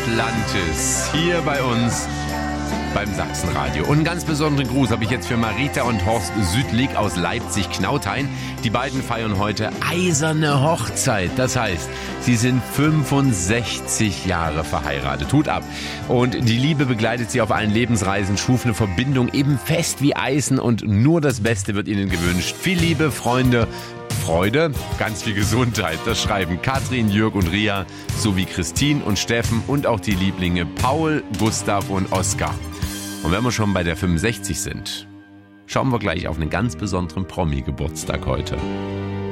Atlantis hier bei uns beim Sachsenradio. Und einen ganz besonderen Gruß habe ich jetzt für Marita und Horst Südlig aus Leipzig-Knauthein. Die beiden feiern heute eiserne Hochzeit. Das heißt, sie sind 65 Jahre verheiratet. Hut ab. Und die Liebe begleitet sie auf allen Lebensreisen, schuf eine Verbindung eben fest wie Eisen und nur das Beste wird ihnen gewünscht. Viel Liebe, Freunde, Freude, ganz viel Gesundheit. Das schreiben Katrin, Jörg und Ria sowie Christine und Steffen und auch die Lieblinge Paul, Gustav und Oskar. Und wenn wir schon bei der 65 sind, schauen wir gleich auf einen ganz besonderen Promi-Geburtstag heute.